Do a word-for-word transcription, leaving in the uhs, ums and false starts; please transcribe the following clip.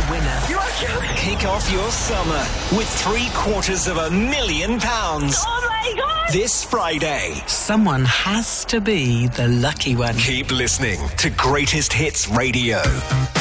winner. You are joking. Kick off your summer with three quarters of a million pounds. Oh my God! This Friday. Someone has to be the lucky one. Keep listening to Greatest Hits Radio.